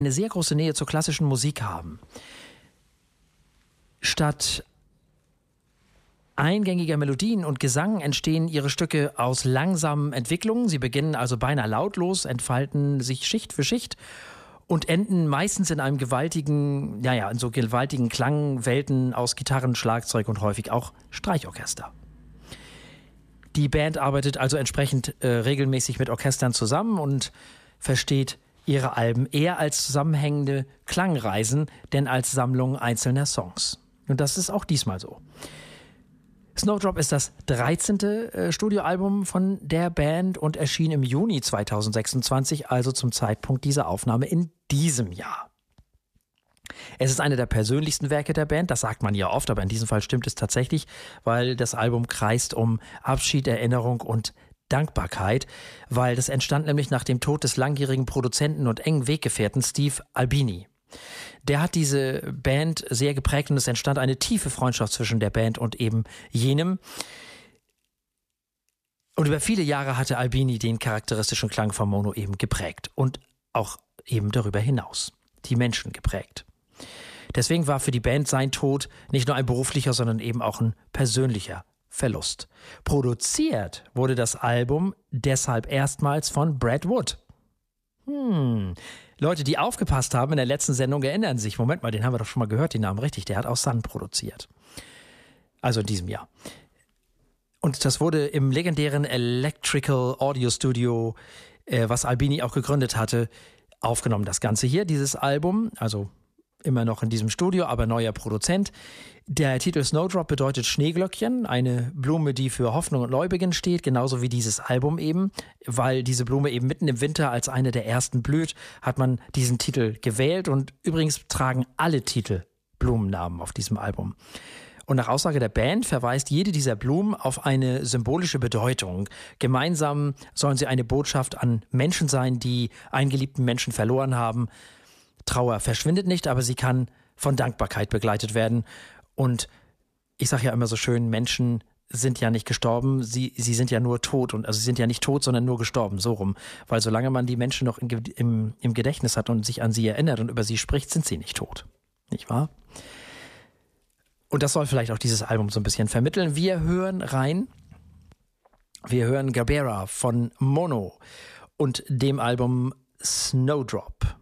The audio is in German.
eine sehr große Nähe zur klassischen Musik haben. Statt eingängiger Melodien und Gesang entstehen ihre Stücke aus langsamen Entwicklungen. Sie beginnen also beinahe lautlos, entfalten sich Schicht für Schicht und enden meistens in einem gewaltigen, in so gewaltigen Klangwelten aus Gitarren, Schlagzeug und häufig auch Streichorchester. Die Band arbeitet also entsprechend regelmäßig mit Orchestern zusammen und versteht ihre Alben eher als zusammenhängende Klangreisen, denn als Sammlung einzelner Songs. Und das ist auch diesmal so. Snowdrop ist das 13. Studioalbum von der Band und erschien im Juni 2026, also zum Zeitpunkt dieser Aufnahme in diesem Jahr. Es ist eine der persönlichsten Werke der Band, das sagt man ja oft, aber in diesem Fall stimmt es tatsächlich, weil das Album kreist um Abschied, Erinnerung und Dankbarkeit, weil das entstand nämlich nach dem Tod des langjährigen Produzenten und engen Weggefährten Steve Albini. Der hat diese Band sehr geprägt und es entstand eine tiefe Freundschaft zwischen der Band und eben jenem. Und über viele Jahre hatte Albini den charakteristischen Klang von Mono eben geprägt und auch eben darüber hinaus die Menschen geprägt. Deswegen war für die Band sein Tod nicht nur ein beruflicher, sondern eben auch ein persönlicher Verlust. Produziert wurde das Album deshalb erstmals von Brad Wood. Leute, die aufgepasst haben in der letzten Sendung, erinnern sich. Moment mal, den haben wir doch schon mal gehört, den Namen richtig. Der hat auch Sun produziert. Also in diesem Jahr. Und das wurde im legendären Electrical Audio Studio, was Albini auch gegründet hatte, aufgenommen. Das Ganze hier, dieses Album, also immer noch in diesem Studio, aber neuer Produzent. Der Titel Snowdrop bedeutet Schneeglöckchen, eine Blume, die für Hoffnung und Neubeginn steht, genauso wie dieses Album eben, weil diese Blume eben mitten im Winter als eine der ersten blüht, hat man diesen Titel gewählt und übrigens tragen alle Titel Blumennamen auf diesem Album. Und nach Aussage der Band verweist jede dieser Blumen auf eine symbolische Bedeutung. Gemeinsam sollen sie eine Botschaft an Menschen sein, die einen geliebten Menschen verloren haben. Trauer verschwindet nicht, aber sie kann von Dankbarkeit begleitet werden. Und ich sage ja immer so schön, Menschen sind ja nicht gestorben, sie sind ja nur tot. Und also sie sind ja nicht tot, sondern nur gestorben, so rum. Weil solange man die Menschen noch im Gedächtnis hat und sich an sie erinnert und über sie spricht, sind sie nicht tot. Nicht wahr? Und das soll vielleicht auch dieses Album so ein bisschen vermitteln. Wir hören rein. Wir hören Gabbera von Mono und dem Album Snowdrop.